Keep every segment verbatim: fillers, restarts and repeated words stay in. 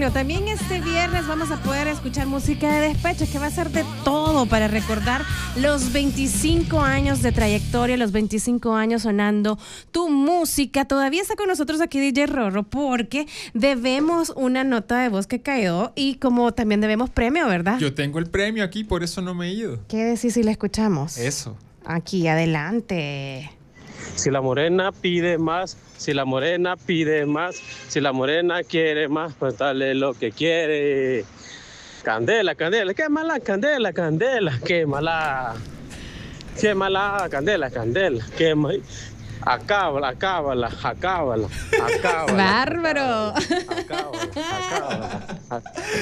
Bueno, también este viernes vamos a poder escuchar música de despecho, que va a ser de todo para recordar los veinticinco años de trayectoria, los veinticinco años sonando tu música. Todavía está con nosotros aquí D J Rorro porque debemos una nota de voz que cayó y como también debemos premio, ¿verdad? Yo tengo el premio aquí, por eso no me he ido. ¿Qué decís si la escuchamos? Eso. Aquí, adelante. Si la morena pide más, si la morena pide más, si la morena quiere más, pues dale lo que quiere. Candela, candela, quémala, candela, candela, quémala. Quémala, candela, candela, quémala. Acábala, acábala, acábala, acábala. ¡Bárbaro! Acábala, acábala.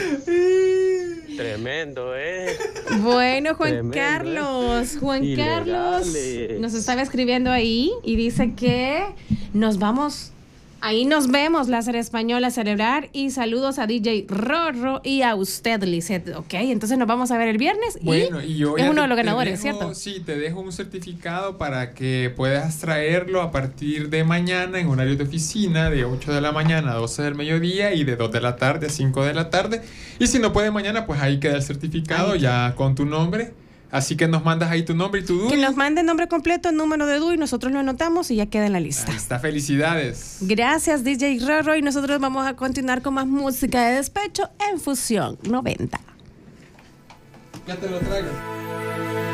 Tremendo, ¿eh? Bueno, Juan Tremendo, Carlos, ¿eh? Juan Ilegales. Carlos nos estaba escribiendo ahí y dice que nos vamos, ahí nos vemos, Láser Español, a celebrar y saludos a D J Rorro y a usted, Lisette, ¿ok? Entonces nos vamos a ver el viernes y, Bueno, y yo es ya uno de te- los te ganadores, dejo- ¿cierto? Sí, te dejo un certificado para que puedas traerlo a partir de mañana en horario de oficina de ocho de la mañana a doce del mediodía y de dos de la tarde a cinco de la tarde. Y si no puedes mañana, pues ahí queda el certificado Ahí. ya con tu nombre. Así que nos mandas ahí tu nombre y tu D U I. Que nos mande nombre completo, número de D U I, nosotros lo anotamos y ya queda en la lista. Ahí está, felicidades. Gracias, D J Rorro, y nosotros vamos a continuar con más música de despecho en Fusión noventa. Ya te lo traigo.